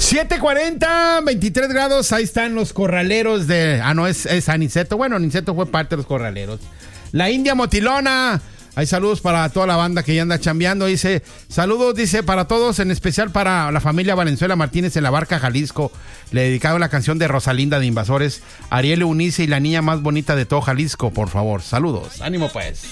7:40, 23 grados, ahí están los corraleros de... no, es Aniceto. Bueno, Aniceto fue parte de los corraleros. La India Motilona. Hay saludos para toda la banda que ya anda chambeando. Dice, saludos, dice, para todos, en especial para la familia Valenzuela Martínez en La Barca, Jalisco. Le dedicaron la canción de Rosalinda de Invasores, Ariel Eunice y la niña más bonita de todo Jalisco, por favor. Saludos. Ánimo, pues.